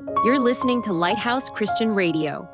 You're listening to Lighthouse Christian Radio.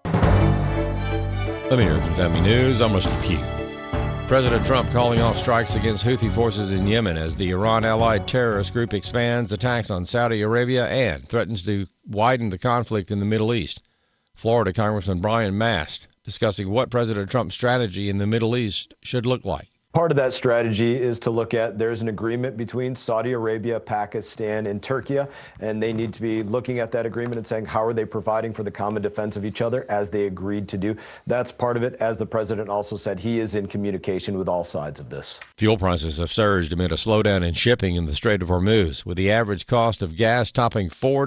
American Family News, I'm Rusty Pugh. President Trump calling off strikes against Houthi forces in Yemen as the Iran-allied terrorist group expands attacks on Saudi Arabia and threatens to widen the conflict in the Middle East. Florida Congressman Brian Mast discussing what President Trump's strategy in the Middle East should look like. Part of that strategy is to look at there's an agreement between Saudi Arabia, Pakistan, and Turkey, and they need to be looking at that agreement and saying how are they providing for the common defense of each other as they agreed to do. That's part of it. As the president also said, he is in communication with all sides of this. Fuel prices have surged amid a slowdown in shipping in the Strait of Hormuz, with the average cost of gas topping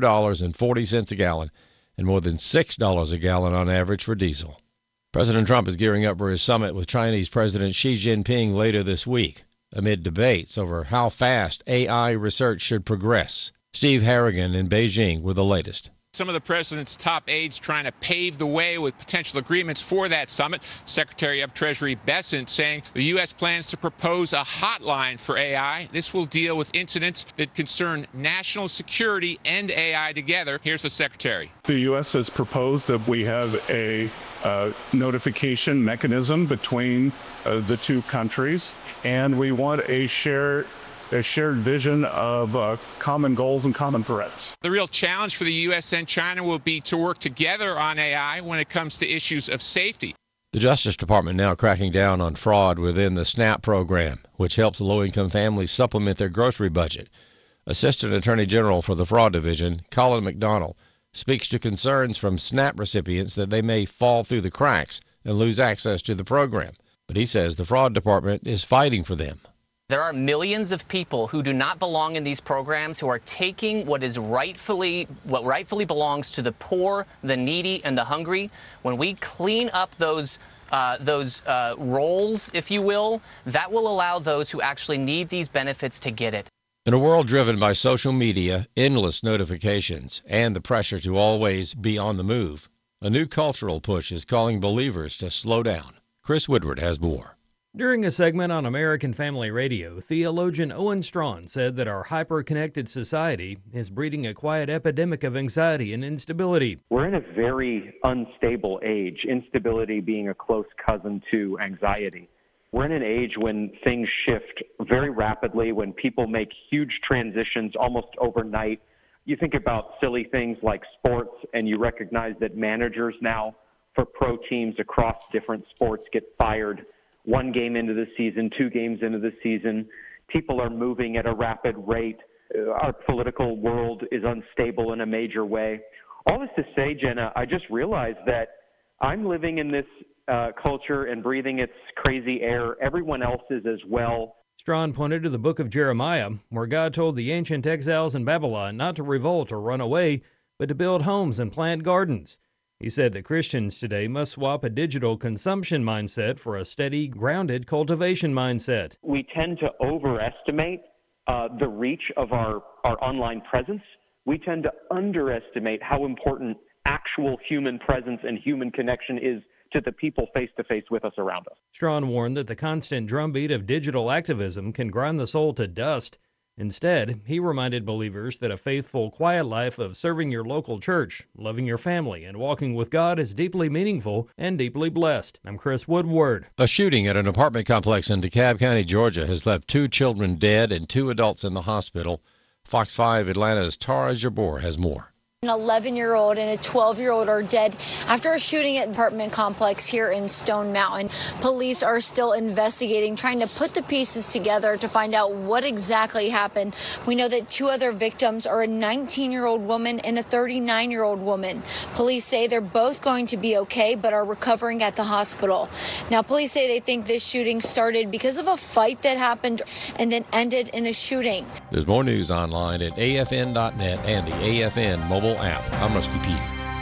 $4.40 a gallon and more than $6 a gallon on average for diesel. President Trump is gearing up for his summit with Chinese President Xi Jinping later this week, amid debates over how fast AI research should progress. Steve Harrigan in Beijing with the latest. Some of the president's top aides trying to pave the way with potential agreements for that summit. Secretary of Treasury Bessent saying the U.S. plans to propose a hotline for AI. This will deal with incidents that concern national security and AI together. Here's the secretary. The U.S. has proposed that we have a notification mechanism between the two countries, and we want a shared vision of common goals and common threats. The real challenge for the U.S. and China will be to work together on AI when it comes to issues of safety. The Justice Department now cracking down on fraud within the SNAP program, which helps low-income families supplement their grocery budget. Assistant Attorney General for the Fraud Division, Colin McDonald, speaks to concerns from SNAP recipients that they may fall through the cracks and lose access to the program. But he says the Fraud Department is fighting for them. There are millions of people who do not belong in these programs who are taking what rightfully belongs to the poor, the needy, and the hungry. When we clean up those roles, if you will, that will allow those who actually need these benefits to get it. In a world driven by social media, endless notifications, and the pressure to always be on the move, a new cultural push is calling believers to slow down. Chris Woodward has more. During a segment on American Family Radio, theologian Owen Strachan said that our hyper-connected society is breeding a quiet epidemic of anxiety and instability. We're in a very unstable age, instability being a close cousin to anxiety. We're in an age when things shift very rapidly, when people make huge transitions almost overnight. You think about silly things like sports, and you recognize that managers now for pro teams across different sports get fired 1 game into the season, 2 games into the season. People are moving at a rapid rate. Our political world is unstable in a major way. All this to say, Jenna, I just realized that I'm living in this culture and breathing its crazy air. Everyone else is as well. Strachan pointed to the book of Jeremiah, where God told the ancient exiles in Babylon not to revolt or run away, but to build homes and plant gardens. He said that Christians today must swap a digital consumption mindset for a steady, grounded cultivation mindset. We tend to overestimate the reach of our online presence. We tend to underestimate how important actual human presence and human connection is to the people face-to-face with us around us. Strachan warned that the constant drumbeat of digital activism can grind the soul to dust. Instead, he reminded believers that a faithful, quiet life of serving your local church, loving your family, and walking with God is deeply meaningful and deeply blessed. I'm Chris Woodward. A shooting at an apartment complex in DeKalb County, Georgia, has left 2 children dead and 2 adults in the hospital. Fox 5 Atlanta's Tara Jabor has more. An 11-year-old and a 12-year-old are dead after a shooting at an apartment complex here in Stone Mountain. Police are still investigating, trying to put the pieces together to find out what exactly happened. We know that 2 other victims are a 19-year-old woman and a 39-year-old woman. Police say they're both going to be okay, but are recovering at the hospital. Now, police say they think this shooting started because of a fight that happened and then ended in a shooting. There's more news online at afn.net and the AFN mobile app. I'm Rusty Pugh.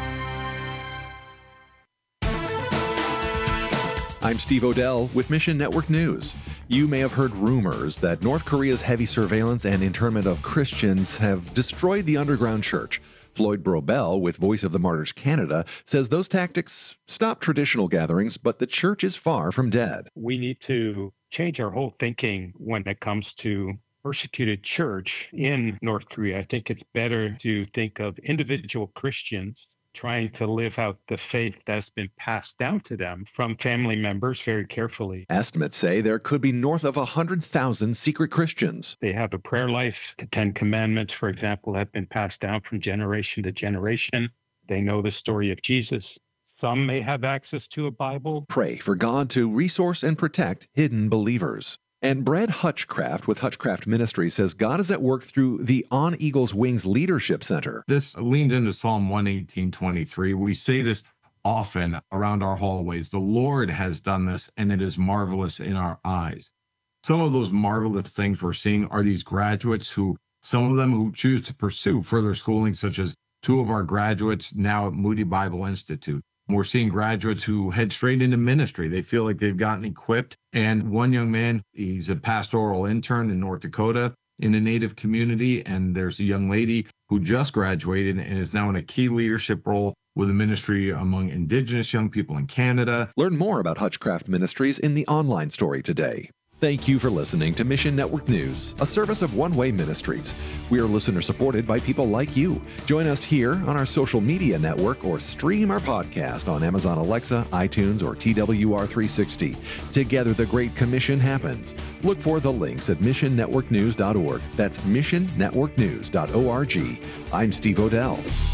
I'm Steve Odell with Mission Network News. You may have heard rumors that North Korea's heavy surveillance and internment of Christians have destroyed the underground church. Floyd Brobel with Voice of the Martyrs Canada says those tactics stop traditional gatherings, but the church is far from dead. We need to change our whole thinking when it comes to persecuted church in North Korea. I think it's better to think of individual Christians trying to live out the faith that's been passed down to them from family members very carefully. Estimates say there could be north of 100,000 secret Christians. They have a prayer life. The Ten Commandments, for example, have been passed down from generation to generation. They know the story of Jesus. Some may have access to a Bible. Pray for God to resource and protect hidden believers. And Brad Hutchcraft with Hutchcraft Ministry says God is at work through the On Eagle's Wings Leadership Center. This leans into Psalm 118:23. We say this often around our hallways. The Lord has done this, and it is marvelous in our eyes. Some of those marvelous things we're seeing are these graduates who, some of them who choose to pursue further schooling, such as 2 of our graduates now at Moody Bible Institute. We're seeing graduates who head straight into ministry. They feel like they've gotten equipped. And one young man, he's a pastoral intern in North Dakota in a Native community. And there's a young lady who just graduated and is now in a key leadership role with a ministry among Indigenous young people in Canada. Learn more about Hutchcraft Ministries in the online story today. Thank you for listening to Mission Network News, a service of One Way Ministries. We are listener supported by people like you. Join us here on our social media network or stream our podcast on Amazon Alexa, iTunes, or TWR360. Together, the Great Commission happens. Look for the links at missionnetworknews.org. That's missionnetworknews.org. I'm Steve Odell.